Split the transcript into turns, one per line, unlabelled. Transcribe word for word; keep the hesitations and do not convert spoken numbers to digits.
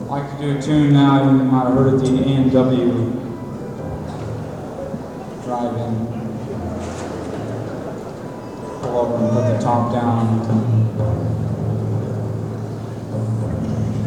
I'd like to do a tune now, you might have heard it, the A and W drive-in. Pull over and put the top down.